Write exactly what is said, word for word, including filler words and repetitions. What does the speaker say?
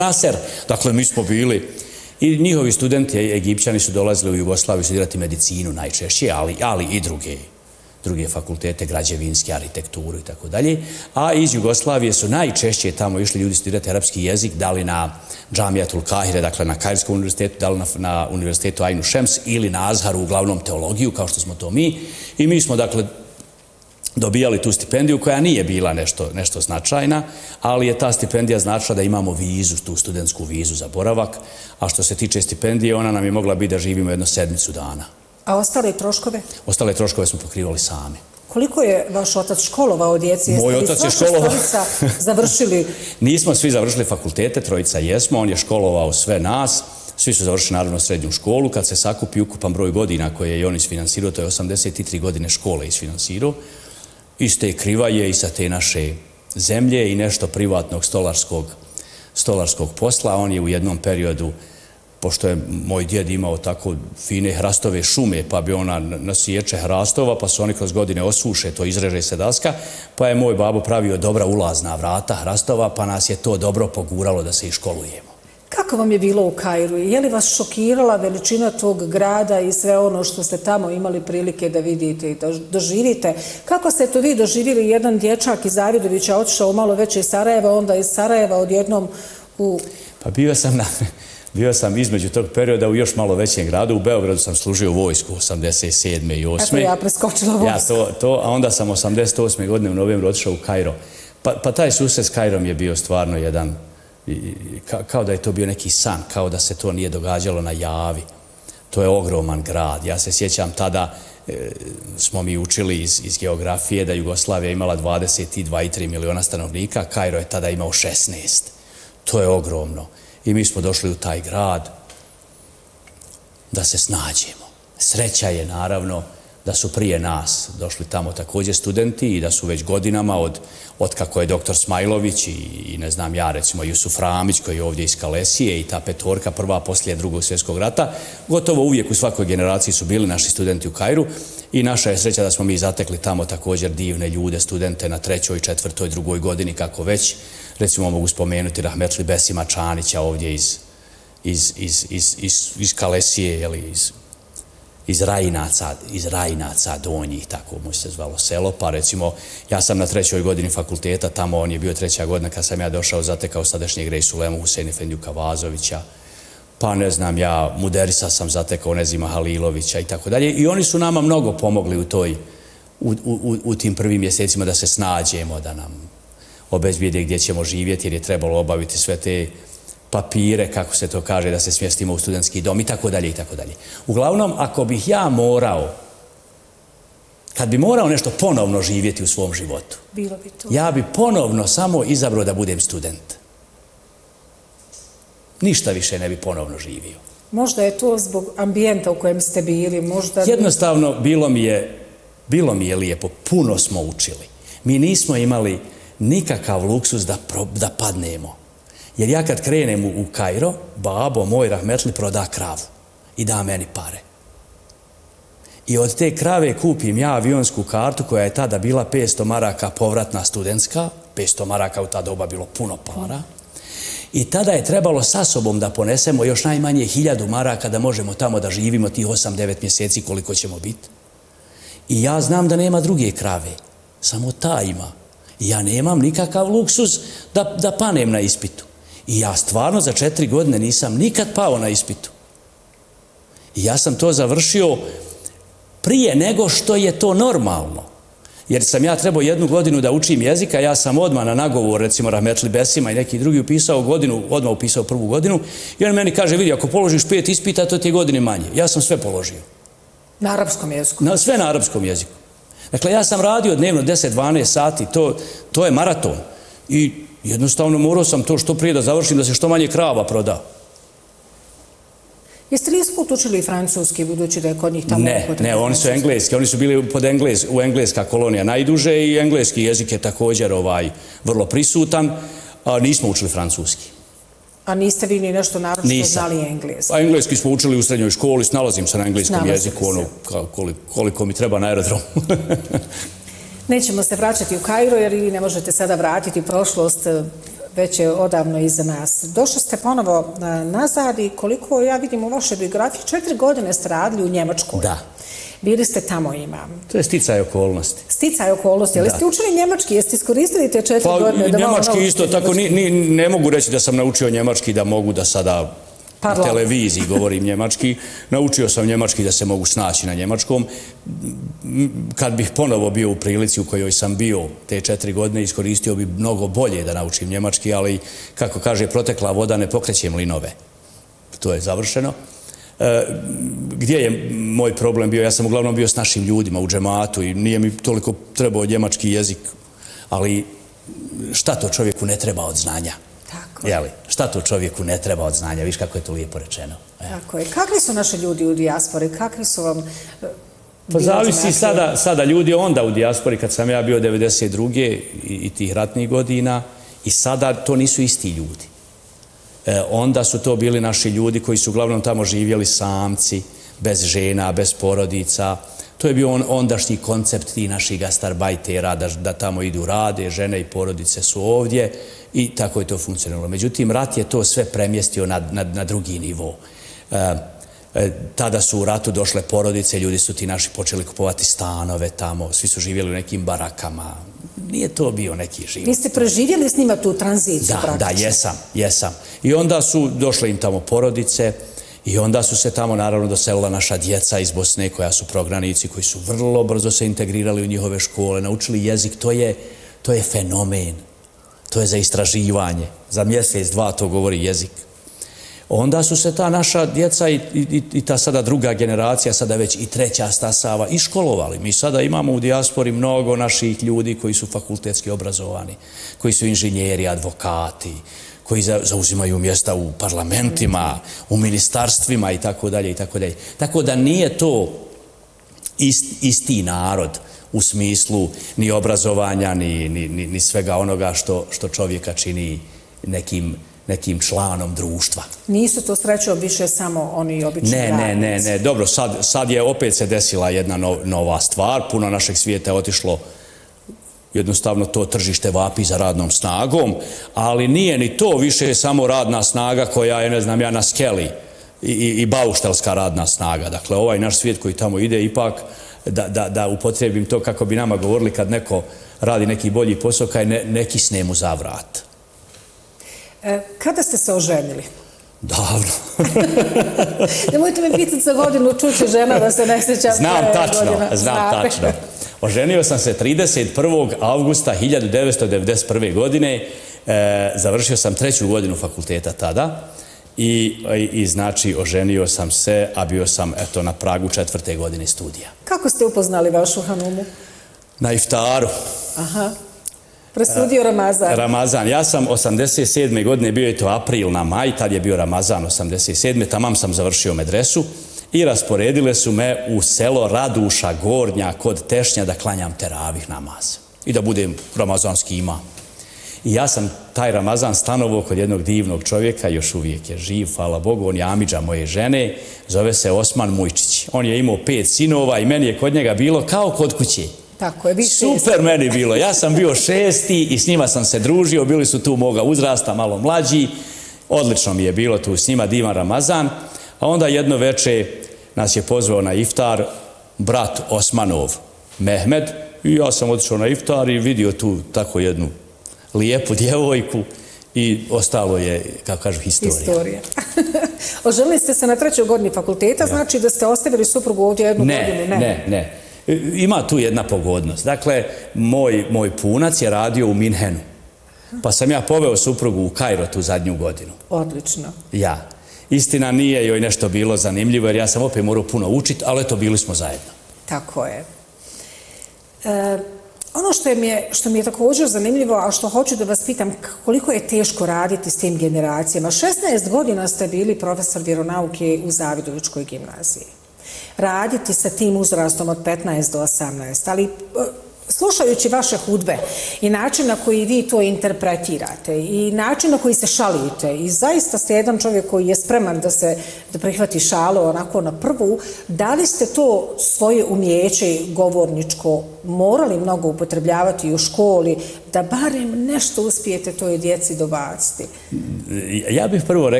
Nasser. Dakle, mi smo bili, i njihovi studenti, Egipćani, su dolazili u Jugoslaviju studirati medicinu najčešće, ali, ali i druge, druge fakultete, građevinske, arhitekturu i tako dalje. A iz Jugoslavije su najčešće tamo išli ljudi studirati arapski jezik, da li na Džamijatul Kahire, dakle na Kairskom univerzitetu, da li na, na univerzitetu Ainu Šems ili na Azharu, uglavnom teologiju, kao što smo to mi. I mi smo, dakle, dobijali tu stipendiju koja nije bila nešto, nešto značajna, ali je ta stipendija značila da imamo vizu, tu studentsku vizu za boravak, a što se tiče stipendije, ona nam je mogla biti da živimo jednu sedmicu dana. A ostale troškove? Ostale troškove smo pokrivali sami. Koliko je vaš otac školovao djeci? Moj otac je školovao. Završili? Nismo svi završili fakultete, trojica jesmo, on je školovao sve nas. Svi su završili naravno srednju školu. Kad se sakupi ukupan broj godina koje je on isfinansirao, to je osamdeset tri godine škole isfinansirao, iz te krivaje i sa te naše zemlje i nešto privatnog stolarskog, stolarskog posla. On je u jednom periodu, pošto je moj djed imao tako fine hrastove šume, pa bi ona nasiječe hrastova, pa su oni kroz godine osuše, to izreže se daska, pa je moj babo pravio dobra ulazna vrata hrastova, pa nas je to dobro poguralo da se i školujemo. Kako vam je bilo u Kairu? Je li vas šokirala veličina tog grada i sve ono što ste tamo imali prilike da vidite i da doživite? Kako ste to vi doživjeli? Jedan dječak iz Zavidovića otišao u malo veće Sarajeva, onda iz Sarajeva odjednom u... Pa bio sam, na, bio sam između tog perioda u još malo većem gradu. U Beogradu sam služio vojsku osamdeset sedme i osme. Eto ja preskočila vojsku. Ja to, to, a onda sam osamdeset osme godine u novembru otišao u Kairo. Pa, pa taj susret s Kairom je bio stvarno jedan... I, ka, kao da je to bio neki san, kao da se to nije događalo na javi. To je ogroman grad. Ja se sjećam tada, e, smo mi učili iz, iz geografije da Jugoslavija imala dvadeset dva i tri miliona stanovnika, Kairo je tada imao šesnaest. To je ogromno. I mi smo došli u taj grad da se snađemo. Sreća je naravno da su prije nas došli tamo također studenti i da su već godinama od, od kako je doktor Smajlović i, i ne znam ja, recimo Jusuf Ramić koji je ovdje iz Kalesije i ta petorka prva poslije drugog svjetskog rata, gotovo uvijek u svakoj generaciji su bili naši studenti u Kairu i naša je sreća da smo mi zatekli tamo također divne ljude, studente na trećoj, četvrtoj, drugoj godini kako već. Recimo mogu spomenuti Rahmetli Besima Čanića ovdje iz, iz, iz, iz, iz, iz Kalesije, jeli, iz iz Rajinaca, iz Rajinaca donjih, tako mu se zvalo selo, pa recimo ja sam na trećoj godini fakulteta, tamo on je bio treća godina kad sam ja došao, zatekao sadašnjeg Rejsulemu Husein Efendiju Kavazovića, pa ne znam ja, Muderisa sam zatekao Nezima Halilovića i tako dalje. I oni su nama mnogo pomogli u toj, u, u, u tim prvim mjesecima da se snađemo, da nam obezbijede gdje ćemo živjeti, jer je trebalo obaviti sve te papire, kako se to kaže, da se smjestimo u studentski dom i tako dalje i tako dalje. Uglavnom, ako bih ja morao, kad bi morao nešto ponovno živjeti u svom životu, bilo bi to. Ja bi ponovno samo izabrao da budem student. Ništa više ne bi ponovno živio. Možda je to zbog ambijenta u kojem ste bili, možda... Jednostavno, bilo mi je, bilo mi je lijepo, puno smo učili. Mi nismo imali nikakav luksus da, pro, da padnemo. Jer ja kad krenem u Kairo, babo moj rahmetli proda kravu i da meni pare. I od te krave kupim ja avionsku kartu koja je tada bila petsto maraka povratna studentska, petsto maraka u ta doba bilo puno para. I tada je trebalo sa sobom da ponesemo još najmanje hiljadu maraka da možemo tamo da živimo tih osam devet mjeseci koliko ćemo biti. I ja znam da nema druge krave, samo ta ima. I ja nemam nikakav luksus da, da panem na ispitu. I ja stvarno za četiri godine nisam nikad pao na ispitu. I ja sam to završio prije nego što je to normalno. Jer sam ja trebao jednu godinu da učim jezika, ja sam odmah na nagovor, recimo Rahmetli Besima i neki drugi upisao godinu, odmah upisao prvu godinu i on meni kaže, vidi, ako položiš pet ispita, to ti je godine manje. Ja sam sve položio. Na arapskom jeziku? Na, sve na arapskom jeziku. Dakle, ja sam radio dnevno deset dvanaest sati, to, to je maraton. I jednostavno morao sam to što prije da završim, da se što manje krava proda. Jeste li isput učili francuski, budući da je kod njih tamo... Ne, ne, oni su engleski, oni su bili pod engles, u engleska kolonija najduže i engleski jezik je također ovaj, vrlo prisutan, a nismo učili francuski. A niste vi ni nešto naročito Nisam. znali engleski? A engleski smo učili u srednjoj školi, snalazim se na engleskom Snalazim jeziku, ono, koliko, koliko mi treba na aerodromu. Nećemo se vraćati u Kairo jer vi ne možete sada vratiti prošlost. već je odavno iza nas. Došli ste ponovo nazad i koliko ja vidim u vašoj biografiji, četiri godine ste radili u Njemačkoj. Da. Bili ste tamo ima. To je sticaj okolnosti. Sticaj okolnosti. Ali ste učili njemački? Jeste iskoristili te četiri pa, godine? Da njemački isto. Tako, ni, ni, ne mogu reći da sam naučio njemački da mogu da sada na televiziji govorim njemački. Naučio sam njemački da se mogu snaći na njemačkom. Kad bih ponovo bio u prilici u kojoj sam bio te četiri godine, iskoristio bi mnogo bolje da naučim njemački, ali kako kaže, protekla voda ne pokreće mlinove. To je završeno. E, gdje je moj problem bio? Ja sam uglavnom bio s našim ljudima u džematu i nije mi toliko trebao njemački jezik, ali šta to čovjeku ne treba od znanja? Tako je. Jeli? Šta to čovjeku ne treba od znanja? Viš kako je to lijepo rečeno. E. Tako je. Kakvi su naši ljudi u dijaspori? Kakvi su vam... Pa zavisi sada, sada ljudi onda u dijaspori, kad sam ja bio devedeset druge i, i tih ratnih godina, i sada to nisu isti ljudi. E, onda su to bili naši ljudi koji su uglavnom tamo živjeli samci, bez žena, bez porodica. To je bio on, ondašnji koncept tih naših gastarbajtera, da, da tamo idu rade, žene i porodice su ovdje i tako je to funkcioniralo. Međutim, rat je to sve premjestio na, na, na drugi nivo. E, e, tada su u ratu došle porodice, ljudi su ti naši počeli kupovati stanove tamo, svi su živjeli u nekim barakama. Nije to bio neki život. Vi ste preživjeli s njima tu tranziciju da, praktično? Da, jesam, jesam. I onda su došle im tamo porodice i onda su se tamo naravno doselila naša djeca iz Bosne koja su prognanici, koji su vrlo brzo se integrirali u njihove škole, naučili jezik. To je, to je fenomen. To je za istraživanje. Za mjesec, dva to govori jezik. Onda su se ta naša djeca i, i, i ta sada druga generacija, sada već i treća stasava, i školovali. Mi sada imamo u dijaspori mnogo naših ljudi koji su fakultetski obrazovani, koji su inženjeri, advokati, koji zauzimaju mjesta u parlamentima, u ministarstvima i tako dalje i tako dalje. Tako da nije to ist, isti narod u smislu ni obrazovanja, ni, ni, ni, ni svega onoga što, što čovjeka čini nekim nekim članom društva. Nisu to srećom više samo oni obični ne, radnici? Ne, ne, ne. Dobro, sad, sad je opet se desila jedna no, nova stvar. Puno našeg svijeta je otišlo, jednostavno to tržište vapi za radnom snagom, ali nije ni to više samo radna snaga koja je, ne znam ja, na skeli i, i, i bauštelska radna snaga. Dakle, ovaj naš svijet koji tamo ide, ipak da, da, da upotrijebim to kako bi nama govorili kad neko radi neki bolji posao, kaj ne, ne kisne mu za vrat. Kada ste se oženili? Davno. Nemojte me pitati za godinu, čuće žena da se ne sjećam. Znam tačno, znam tačno. Oženio sam se trideset prvog avgusta hiljadu devetsto devedeset prve. godine. E, završio sam treću godinu fakulteta tada i, i, i znači oženio sam se, a bio sam eto, na pragu četvrte godine studija. Kako ste upoznali vašu hanumu? Na iftaru. Aha. Presudio Ramazan. Ramazan. Ja sam osamdeset sedme. godine, bio je to april na maj, tad je bio Ramazan osamdeset sedme. Tamam sam završio medresu i rasporedile su me u selo Raduša Gornja kod Tešnja da klanjam teravih namaz i da budem ramazanski imam. I ja sam taj Ramazan stanovao kod jednog divnog čovjeka, još uvijek je živ, hvala Bogu, on je amidža moje žene, zove se Osman Mujčić. On je imao pet sinova i meni je kod njega bilo kao kod kuće. Tako je, vi super meni bilo. Ja sam bio šesti i s njima sam se družio. Bili su tu moga uzrasta, malo mlađi. Odlično mi je bilo tu s njima, divan Ramazan. A onda jedno veče nas je pozvao na iftar brat Osmanov, Mehmed. I ja sam otišao na iftar i vidio tu tako jednu lijepu djevojku i ostalo je, kako kažu, historija. Historija. Oženili ste se na trećoj godini fakulteta, ja. Znači da ste ostavili suprugu ovdje jednu ne, godinu? Ne, ne, ne. Ima tu jedna pogodnost. Dakle, moj, moj punac je radio u Minhenu. Pa sam ja poveo suprugu u Kairo tu zadnju godinu. Odlično. Ja. Istina, nije joj nešto bilo zanimljivo, jer ja sam opet morao puno učiti, ali eto, bili smo zajedno. Tako je. E, ono što, je mi je, što mi je također zanimljivo, a što hoću da vas pitam, koliko je teško raditi s tim generacijama. šesnaest godina ste bili profesor vjeronauke u Zavidovičkoj gimnaziji. Raditi sa tim uzrastom od petnaest do osamnaest, ali slušajući vaše hudbe i način na koji vi to interpretirate i način na koji se šalite i zaista ste jedan čovjek koji je spreman da se da prihvati šalu onako na prvu, da li ste to svoje umijeće govorničko morali mnogo upotrebljavati u školi da barem nešto uspijete toj djeci dobaciti? Ja bih prvo rekao